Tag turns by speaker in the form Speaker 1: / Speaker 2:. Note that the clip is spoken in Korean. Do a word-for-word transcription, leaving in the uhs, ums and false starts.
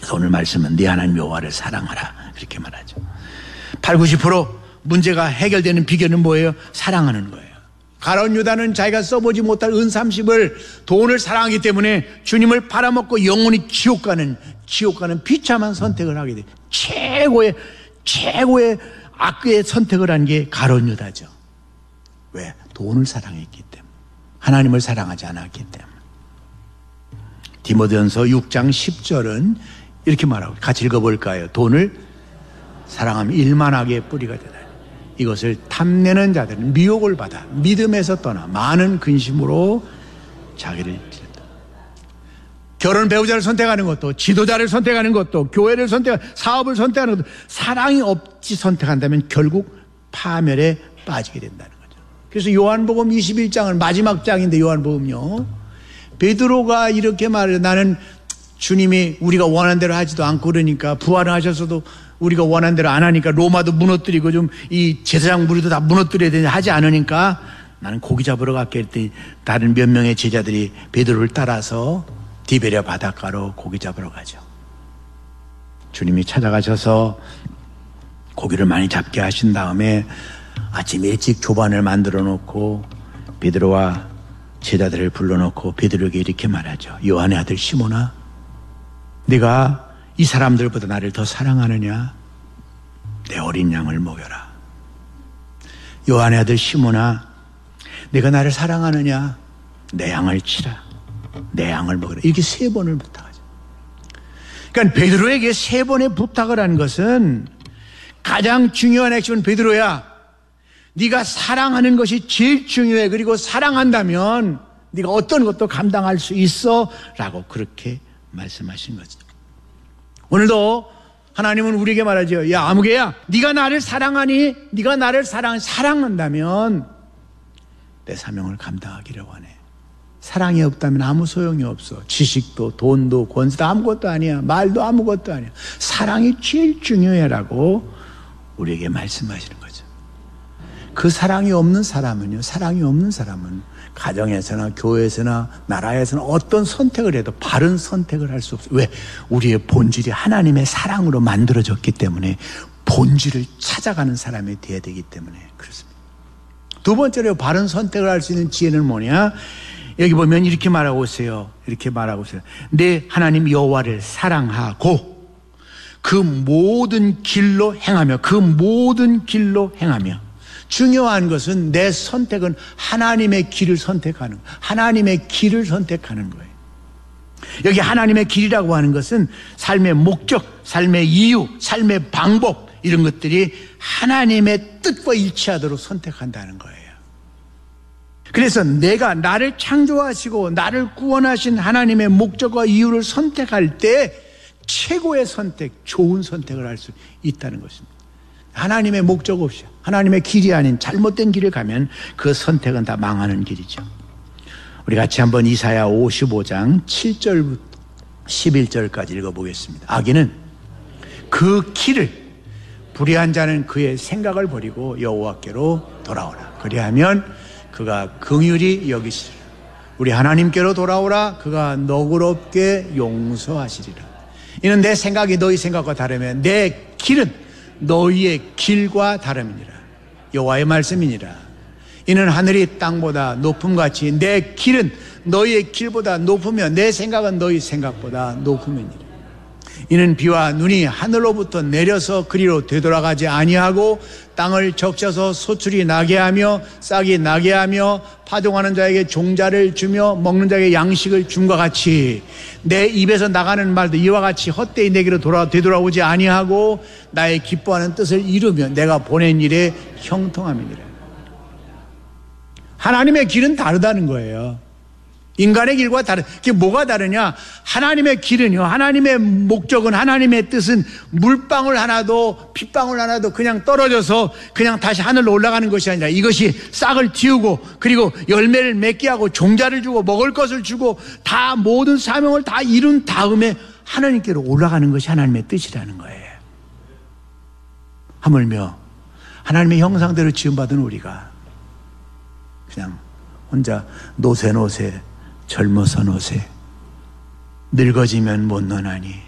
Speaker 1: 그래서 오늘 말씀은 네 하나님 여호와를 사랑하라 그렇게 말하죠. 팔, 구십 퍼센트 문제가 해결되는 비결은 뭐예요? 사랑하는 거예요. 가룟 유다는 자기가 써보지 못할 은 삼십을 돈을 사랑하기 때문에 주님을 팔아먹고 영원히 지옥 가는 지옥 가는 비참한 선택을 하게 돼요. 최고의 최고의 악의 선택을 한 게 가룟 유다죠. 왜? 돈을 사랑했기 때문에. 하나님을 사랑하지 않았기 때문에. 디모데전서 육 장 십 절은 이렇게 말하고, 같이 읽어볼까요? 돈을 사랑하면 일만하게 뿌리가 되다. 이것을 탐내는 자들은 미혹을 받아 믿음에서 떠나 많은 근심으로 자기를 찢는다. 결혼 배우자를 선택하는 것도, 지도자를 선택하는 것도, 교회를 선택하는, 사업을 선택하는 것도 사랑이 없이 선택한다면 결국 파멸에 빠지게 된다는 거죠. 그래서 요한복음 이십일 장은 마지막 장인데, 요한복음요, 베드로가 이렇게 말해요. 나는 주님이 우리가 원하는 대로 하지도 않고 그러니까, 부활을 하셔서도 우리가 원하는 대로 안 하니까, 로마도 무너뜨리고 좀 이 제사장 무리도 다 무너뜨려야 되는데 하지 않으니까 나는 고기 잡으러 갈게 했더니 다른 몇 명의 제자들이 베드로를 따라서 디베랴 바닷가로 고기 잡으러 가죠. 주님이 찾아가셔서 고기를 많이 잡게 하신 다음에 아침 일찍 조반을 만들어 놓고 베드로와 제자들을 불러놓고 베드로에게 이렇게 말하죠. 요한의 아들 시몬아, 네가 이 사람들보다 나를 더 사랑하느냐? 내 어린 양을 먹여라. 요한의 아들 시몬아, 네가 나를 사랑하느냐? 내 양을 치라. 내 양을 먹여라. 이렇게 세 번을 부탁하죠. 그러니까 베드로에게 세 번의 부탁을 한 것은, 가장 중요한 핵심은 베드로야, 네가 사랑하는 것이 제일 중요해. 그리고 사랑한다면 네가 어떤 것도 감당할 수 있어 라고 그렇게 말씀하신 거죠. 오늘도 하나님은 우리에게 말하죠. 야, 아무개야, 네가 나를 사랑하니? 네가 나를 사랑, 사랑한다면 내 사명을 감당하기를 원해. 사랑이 없다면 아무 소용이 없어. 지식도 돈도 권세도 아무것도 아니야. 말도 아무것도 아니야. 사랑이 제일 중요해라고 우리에게 말씀하시는 거죠. 그 사랑이 없는 사람은요, 사랑이 없는 사람은 가정에서나 교회에서나 나라에서나 어떤 선택을 해도 바른 선택을 할 수 없어요. 왜? 우리의 본질이 하나님의 사랑으로 만들어졌기 때문에 본질을 찾아가는 사람이 되어야 되기 때문에 그렇습니다. 두 번째로 바른 선택을 할 수 있는 지혜는 뭐냐? 여기 보면 이렇게 말하고 있어요. 이렇게 말하고 있어요. 내 하나님 여호와를 사랑하고 그 모든 길로 행하며, 그 모든 길로 행하며. 중요한 것은 내 선택은 하나님의 길을 선택하는 거예요. 하나님의 길을 선택하는 거예요. 여기 하나님의 길이라고 하는 것은 삶의 목적, 삶의 이유, 삶의 방법, 이런 것들이 하나님의 뜻과 일치하도록 선택한다는 거예요. 그래서 내가 나를 창조하시고 나를 구원하신 하나님의 목적과 이유를 선택할 때 최고의 선택, 좋은 선택을 할 수 있다는 것입니다. 하나님의 목적 없이, 하나님의 길이 아닌 잘못된 길을 가면 그 선택은 다 망하는 길이죠. 우리 같이 한번 이사야 오십오 장 칠 절부터 십일 절까지 읽어보겠습니다. 악인은 그 길을, 불의한 자는 그의 생각을 버리고 여호와께로 돌아오라. 그리하면 그가 긍휼히 여기시리라. 우리 하나님께로 돌아오라. 그가 너그럽게 용서하시리라. 이는 내 생각이 너희 생각과 다르면 내 길은 너희의 길과 다름이니라. 여호와의 말씀이니라. 이는 하늘이 땅보다 높음같이 내 길은 너희의 길보다 높으며 내 생각은 너희 생각보다 높음이니라. 이는 비와 눈이 하늘로부터 내려서 그리로 되돌아가지 아니하고 땅을 적셔서 소출이 나게 하며 싹이 나게 하며 파종하는 자에게 종자를 주며 먹는 자에게 양식을 줌과 같이 내 입에서 나가는 말도 이와 같이 헛되이 내게로 돌아 되돌아오지 아니하고 나의 기뻐하는 뜻을 이루며 내가 보낸 일에 형통함이니라. 하나님의 길은 다르다는 거예요. 인간의 길과 다른, 그게 뭐가 다르냐? 하나님의 길은요, 하나님의 목적은, 하나님의 뜻은 물방울 하나도 핏방울 하나도 그냥 떨어져서 그냥 다시 하늘로 올라가는 것이 아니라 이것이 싹을 틔우고 그리고 열매를 맺게 하고 종자를 주고 먹을 것을 주고 다 모든 사명을 다 이룬 다음에 하나님께로 올라가는 것이 하나님의 뜻이라는 거예요. 하물며 하나님의 형상대로 지음받은 우리가 그냥 혼자 노세 노세 젊어서 노세 늙어지면 못 노나니